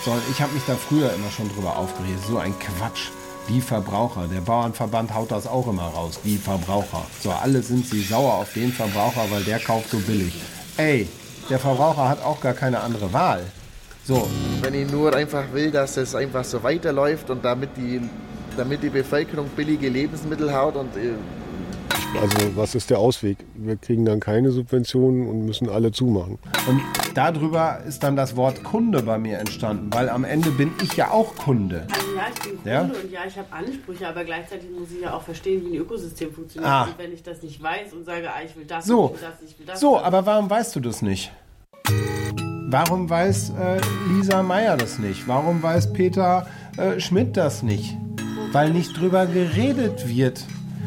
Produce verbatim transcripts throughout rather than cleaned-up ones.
So, ich habe mich da früher immer schon drüber aufgeregt. So ein Quatsch. Die Verbraucher. Der Bauernverband haut das auch immer raus. Die Verbraucher. So, alle sind sie sauer auf den Verbraucher, weil der kauft so billig. Ey, der Verbraucher hat auch gar keine andere Wahl. So. Wenn ich nur einfach will, dass es einfach so weiterläuft und damit die, damit die Bevölkerung billige Lebensmittel hat und äh Also was ist der Ausweg? Wir kriegen dann keine Subventionen und müssen alle zumachen. Und darüber ist dann das Wort Kunde bei mir entstanden, weil am Ende bin ich ja auch Kunde. Also ja, ich bin Kunde ja? und ja, ich habe Ansprüche, aber gleichzeitig muss ich ja auch verstehen, wie ein Ökosystem funktioniert. Ah. Und wenn ich das nicht weiß und sage, ah, ich will das, So, ich will das, ich will das. so, das. aber warum weißt du das nicht? Warum weiß äh, Lisa Meyer das nicht? Warum weiß Peter äh, Schmidt das nicht? Weil nicht drüber geredet wird.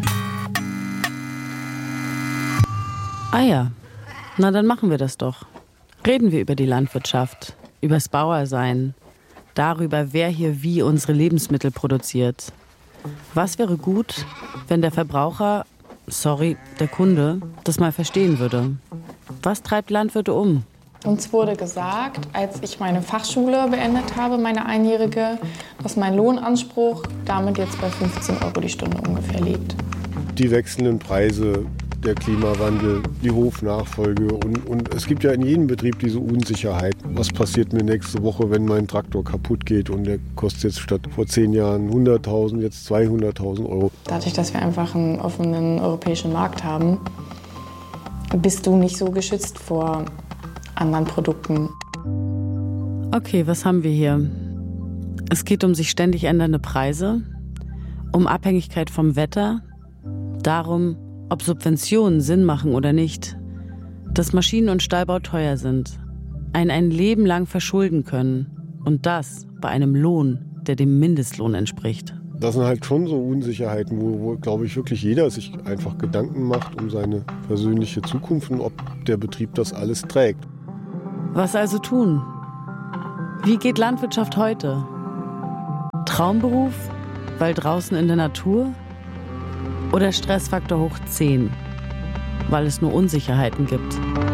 Ah ja, na dann machen wir das doch. Reden wir über die Landwirtschaft, übers Bauersein, darüber, wer hier wie unsere Lebensmittel produziert. Was wäre gut, wenn der Verbraucher, sorry, der Kunde, das mal verstehen würde? Was treibt Landwirte um? Uns wurde gesagt, als ich meine Fachschule beendet habe, meine einjährige, dass mein Lohnanspruch damit jetzt bei fünfzehn Euro die Stunde ungefähr liegt. Die wechselnden Preise, der Klimawandel, die Hofnachfolge und, und es gibt ja in jedem Betrieb diese Unsicherheit. Was passiert mir nächste Woche, wenn mein Traktor kaputt geht und der kostet jetzt statt vor zehn Jahren hunderttausend, jetzt zweihunderttausend Euro. Dadurch, dass wir einfach einen offenen europäischen Markt haben, bist du nicht so geschützt vor anderen Produkten. Okay, was haben wir hier? Es geht um sich ständig ändernde Preise, um Abhängigkeit vom Wetter, darum, ob Subventionen Sinn machen oder nicht, dass Maschinen- und Stallbau teuer sind, einen ein Leben lang verschulden können und das bei einem Lohn, der dem Mindestlohn entspricht. Das sind halt schon so Unsicherheiten, wo, wo glaube ich, wirklich jeder sich einfach Gedanken macht um seine persönliche Zukunft und ob der Betrieb das alles trägt. Was also tun? Wie geht Landwirtschaft heute? Traumberuf, weil draußen in der Natur? Oder Stressfaktor hoch zehn, weil es nur Unsicherheiten gibt?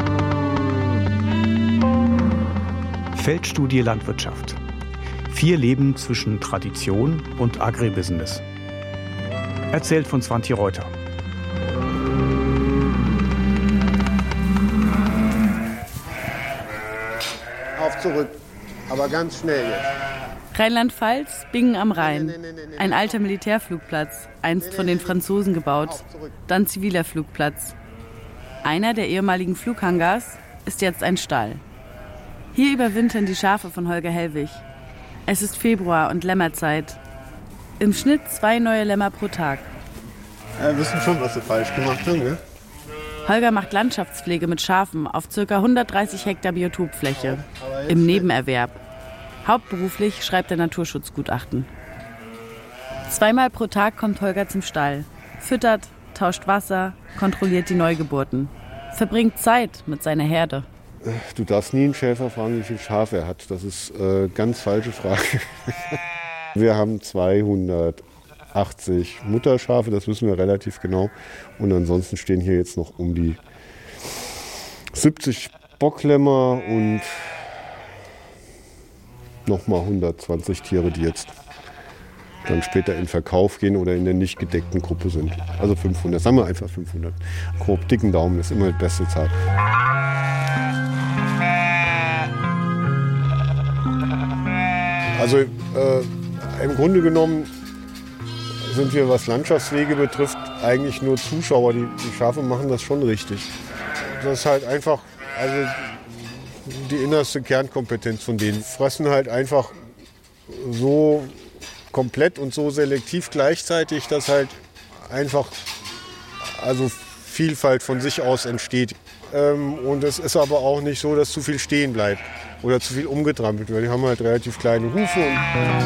Feldstudie Landwirtschaft. Vier Leben zwischen Tradition und Agribusiness. Erzählt von Svante Reuter. Auf zurück, aber ganz schnell jetzt. Rheinland-Pfalz, Bingen am Rhein. Ein alter Militärflugplatz, einst von den Franzosen gebaut, dann ziviler Flugplatz. Einer der ehemaligen Flughangars ist jetzt ein Stall. Hier überwintern die Schafe von Holger Hellwig. Es ist Februar und Lämmerzeit. Im Schnitt zwei neue Lämmer pro Tag. Ja, wir wissen schon, was wir falsch gemacht haben, ne? Holger macht Landschaftspflege mit Schafen auf ca. hundertdreißig Hektar Biotopfläche. Im Nebenerwerb. Hauptberuflich schreibt er Naturschutzgutachten. Zweimal pro Tag kommt Holger zum Stall. Füttert, tauscht Wasser, kontrolliert die Neugeburten. Verbringt Zeit mit seiner Herde. Du darfst nie einen Schäfer fragen, wie viel Schaf er hat. Das ist eine äh, ganz falsche Frage. Wir haben zweihundertachtzig Mutterschafe, das wissen wir relativ genau. Und ansonsten stehen hier jetzt noch um die siebzig Bocklämmer und nochmal hundertzwanzig Tiere, die jetzt dann später in Verkauf gehen oder in der nicht gedeckten Gruppe sind. Also fünfhundert, sagen wir einfach fünfhundert. Grob, dicken Daumen, ist immer die beste Zahl. Also äh, im Grunde genommen sind wir, was Landschaftspflege betrifft, eigentlich nur Zuschauer. Die, die Schafe machen das schon richtig. Das ist halt einfach, also die innerste Kernkompetenz von denen. Fressen halt einfach so komplett und so selektiv gleichzeitig, dass halt einfach also Vielfalt von sich aus entsteht. Ähm, und es ist aber auch nicht so, dass zu viel stehen bleibt oder zu viel umgetrampelt wird. Die haben halt relativ kleine Hufe. Und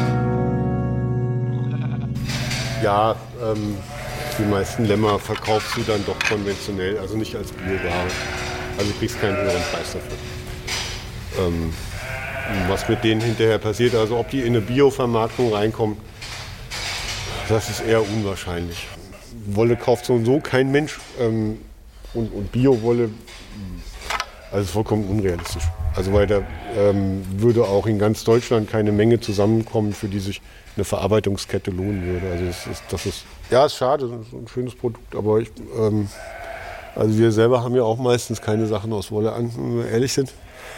ja, ähm, die meisten Lämmer verkaufst du dann doch konventionell, also nicht als Bioware. Also du kriegst keinen höheren Preis dafür. Ähm, was mit denen hinterher passiert, also ob die in eine Bio-Vermarktung reinkommen, das ist eher unwahrscheinlich. Wolle kauft so und so kein Mensch ähm, und, und Bio-Wolle, also vollkommen unrealistisch. Also weil da ähm, würde auch in ganz Deutschland keine Menge zusammenkommen, für die sich eine Verarbeitungskette lohnen würde. Also das ist, das ist ja, ist schade, das ist ein schönes Produkt, aber ich, ähm, also wir selber haben ja auch meistens keine Sachen aus Wolle an, wenn wir ehrlich sind.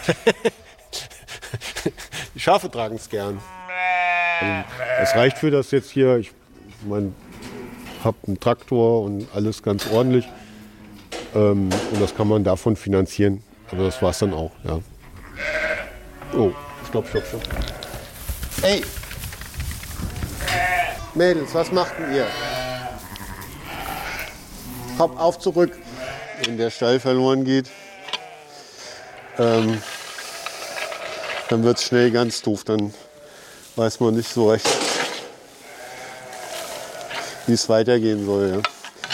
Die Schafe tragen es gern. Also, es reicht für das jetzt hier. Ich mein, habe einen Traktor und alles ganz ordentlich. Ähm, und das kann man davon finanzieren. Aber das war's dann auch, ja. Oh, stopp, stopp, stopp. Ey! Mädels, was macht denn ihr? Hopp auf zurück. Wenn der Stall verloren geht, ähm, dann wird es schnell ganz doof. Dann weiß man nicht so recht, wie es weitergehen soll. Ja.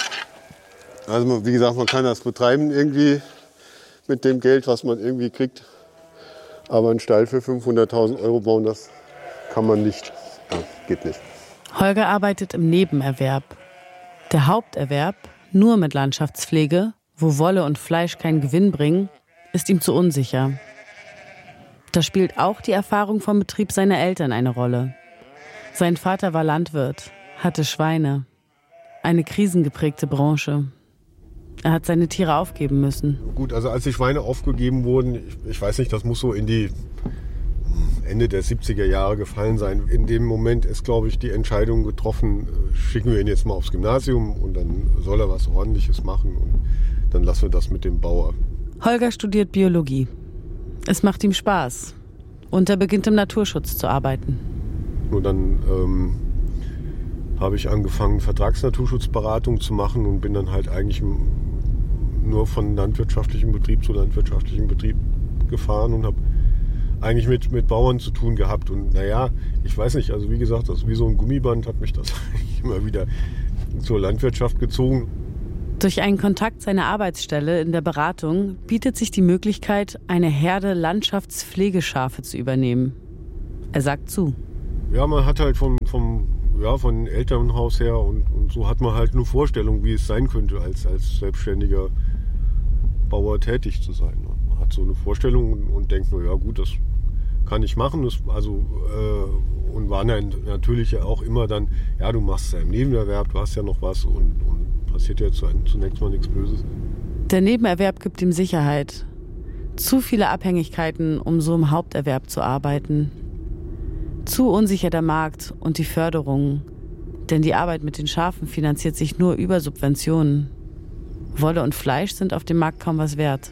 Also wie gesagt, man kann das betreiben irgendwie mit dem Geld, was man irgendwie kriegt. Aber einen Stall für fünfhunderttausend Euro bauen, das kann man nicht. Ja, geht nicht. Holger arbeitet im Nebenerwerb. Der Haupterwerb, nur mit Landschaftspflege, wo Wolle und Fleisch keinen Gewinn bringen, ist ihm zu unsicher. Da spielt auch die Erfahrung vom Betrieb seiner Eltern eine Rolle. Sein Vater war Landwirt, hatte Schweine. Eine krisengeprägte Branche. Er hat seine Tiere aufgeben müssen. Gut, also als die Schweine aufgegeben wurden, ich, ich weiß nicht, das muss so in die Ende der siebziger Jahre gefallen sein. In dem Moment ist, glaube ich, die Entscheidung getroffen, schicken wir ihn jetzt mal aufs Gymnasium und dann soll er was Ordentliches machen und dann lassen wir das mit dem Bauer. Holger studiert Biologie. Es macht ihm Spaß und er beginnt im Naturschutz zu arbeiten. Und dann ähm, habe ich angefangen, Vertragsnaturschutzberatung zu machen und bin dann halt eigentlich nur von landwirtschaftlichem Betrieb zu landwirtschaftlichem Betrieb gefahren und habe eigentlich mit, mit Bauern zu tun gehabt. Und naja, ich weiß nicht, also wie gesagt, das wie so ein Gummiband hat mich das eigentlich immer wieder zur Landwirtschaft gezogen. Durch einen Kontakt seiner Arbeitsstelle in der Beratung bietet sich die Möglichkeit, eine Herde Landschaftspflegeschafe zu übernehmen. Er sagt zu. Ja, man hat halt vom, vom ja, von Elternhaus her und, und so hat man halt eine Vorstellung, wie es sein könnte, als, als selbstständiger Bauer tätig zu sein. Man hat so eine Vorstellung und, und denkt nur, ja gut, das kann ich machen. Das, also, äh, und war dann natürlich auch immer dann, ja, du machst ja im Nebenerwerb, du hast ja noch was und, und passiert ja zunächst mal nichts Böses. Der Nebenerwerb gibt ihm Sicherheit. Zu viele Abhängigkeiten, um so im Haupterwerb zu arbeiten. Zu unsicher der Markt und die Förderung. Denn die Arbeit mit den Schafen finanziert sich nur über Subventionen. Wolle und Fleisch sind auf dem Markt kaum was wert.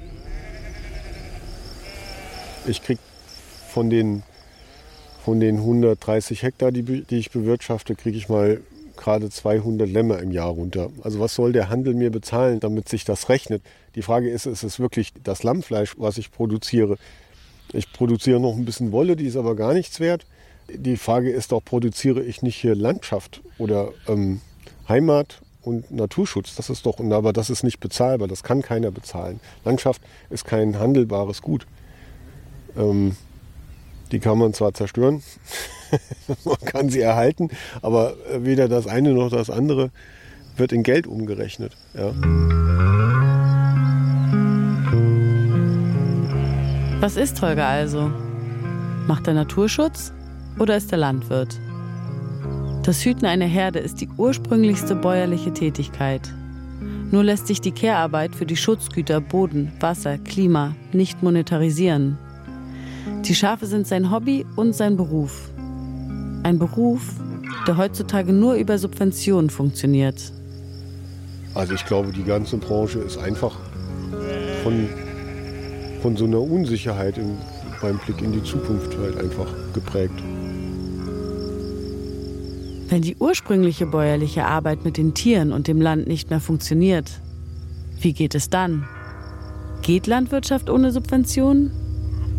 Ich krieg von den, von den hundertdreißig Hektar, die, die ich bewirtschafte, kriege ich mal gerade zweihundert Lämmer im Jahr runter. Also was soll der Handel mir bezahlen, damit sich das rechnet? Die Frage ist, ist es wirklich das Lammfleisch, was ich produziere? Ich produziere noch ein bisschen Wolle, die ist aber gar nichts wert. Die Frage ist doch, produziere ich nicht hier Landschaft oder ähm, Heimat und Naturschutz? Das ist doch, aber das ist nicht bezahlbar, das kann keiner bezahlen. Landschaft ist kein handelbares Gut. Ähm, die kann man zwar zerstören, man kann sie erhalten, aber weder das eine noch das andere wird in Geld umgerechnet. Ja. Was ist Holger also? Macht er Naturschutz oder ist er Landwirt? Das Hüten einer Herde ist die ursprünglichste bäuerliche Tätigkeit. Nur lässt sich die Care-Arbeit für die Schutzgüter Boden, Wasser, Klima nicht monetarisieren. Die Schafe sind sein Hobby und sein Beruf. Ein Beruf, der heutzutage nur über Subventionen funktioniert. Also ich glaube, die ganze Branche ist einfach von, von so einer Unsicherheit in, beim Blick in die Zukunft halt einfach geprägt. Wenn die ursprüngliche bäuerliche Arbeit mit den Tieren und dem Land nicht mehr funktioniert, wie geht es dann? Geht Landwirtschaft ohne Subventionen?